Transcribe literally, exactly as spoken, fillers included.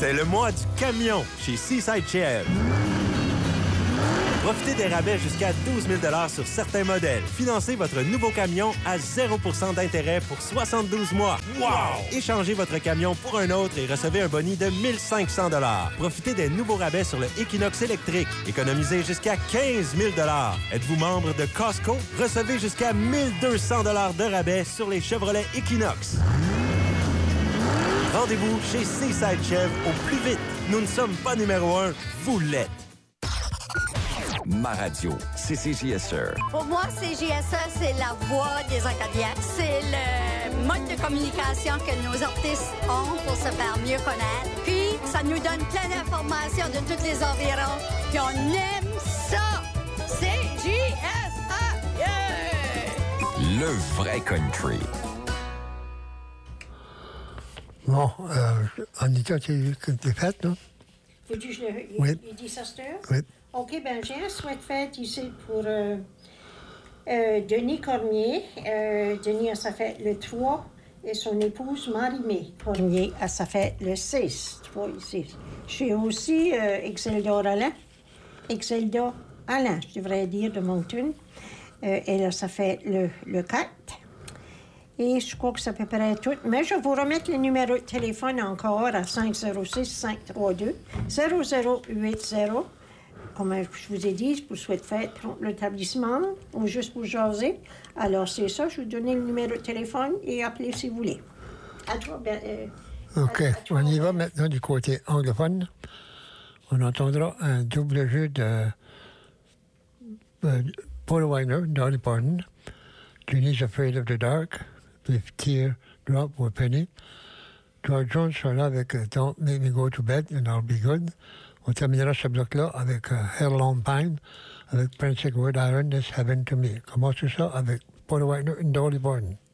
C'est le mois du camion chez Seaside Chevs. Profitez des rabais jusqu'à douze mille dollars sur certains modèles. Financez votre nouveau camion à zéro pour cent d'intérêt pour soixante-douze mois. Wow! Échangez votre camion pour un autre et recevez un boni de mille cinq cents dollars. Profitez des nouveaux rabais sur le Equinox électrique. Économisez jusqu'à quinze mille dollars. Êtes-vous membre de Costco? Recevez jusqu'à mille deux cents dollars de rabais sur les Chevrolet Equinox. Rendez-vous chez Seaside Chevs au plus vite. Nous ne sommes pas numéro un, vous l'êtes. Ma radio, c'est C J S E. Pour moi, C J S E, c'est la voix des Acadiens. C'est le mode de communication que nos artistes ont pour se faire mieux connaître. Puis, ça nous donne plein d'informations de tous les environs. Puis on aime ça! C J S E! Yeah! Le vrai country. Bon, euh, Anita, tu es faite, non? Faut-tu que je le... Il, Oui. il dit ça, c'est Oui. OK, ben j'ai un souhait de fête ici pour euh, euh, Denis Cormier. Euh, Denis a sa fête le trois et son épouse Marie-Mé Cormier a sa fête le six. trois ici. J'ai aussi euh, Exelda Alain. Exelda Alain, je devrais dire, de Moncton. Euh, elle a sa fête le, le quatre. Et je crois que c'est à peu près tout. Mais je vais vous remettre le numéro de téléphone encore à cinq zéro six, cinq trois deux, zéro zéro huit zéro. Comme je vous ai dit, pour souhaiter fête contre l'établissement ou juste pour jaser. Alors, c'est ça, je vais vous donner le numéro de téléphone et appelez si vous voulez. À toi, ben, euh, OK, à, à toi, on y va maintenant du côté anglophone. On entendra un double jeu de euh, Paul Weiner, Dolly Parton, Jenny's Afraid of the Dark, with Teardrop or Penny. George Jones sera là avec uh, Don't Make Me Go to Bed and I'll Be Good. On terminera ce bloc-là avec uh, Headlong Pine, avec Prince Edward Island, This Heaven to Me. Commence tout ça avec Paul Weiner et Dolly Parton.